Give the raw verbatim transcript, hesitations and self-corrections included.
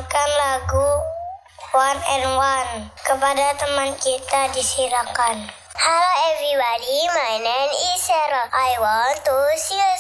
mengenalkan lagu One and One kepada teman kita di Sirakan. Hello everybody, my name is Sarah. I want to sing a